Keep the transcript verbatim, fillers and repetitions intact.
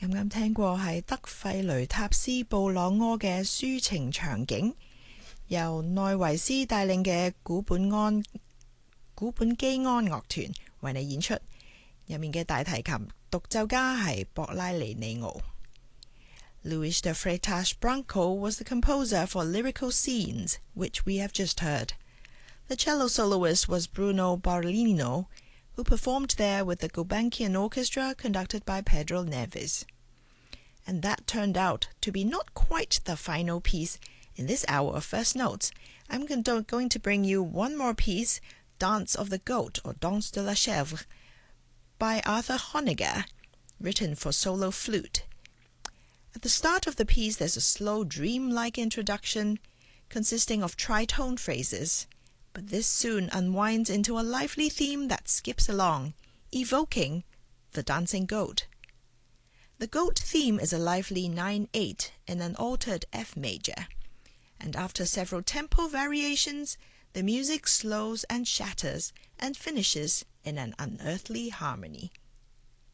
啱啱聽過係德費雷塔斯布朗柯嘅抒情場景，由內維斯帶領嘅古本安古本基安樂團為你演出，入面嘅大提琴獨奏家係博拉尼尼奧。Luis de Freitas Branco was the composer for Lyrical Scenes, which we have just heard. The cello soloist was Bruno Barlino, who performed there with the Gulbenkian Orchestra conducted by Pedro Neves. And that turned out to be not quite the final piece in this hour of First Notes. I'm going to bring you one more piece, Dance of the Goat, or Danse de la Chèvre, by Arthur Honegger, written for solo flute. At the start of the piece, there's a slow, dreamlike introduction consisting of tritone phrases, but this soon unwinds into a lively theme that skips along, evoking the dancing goat. The goat theme is a lively nine eight in an altered F major, and after several tempo variations, the music slows and shatters and finishes in an unearthly harmony.